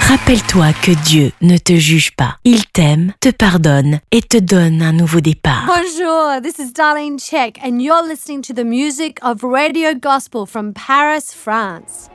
Rappelle-toi que Dieu ne te juge pas. Il t'aime, te pardonne et te donne un nouveau départ. Bonjour, this is Darlene Check and you're listening to the music of Radio Gospel from Paris, France.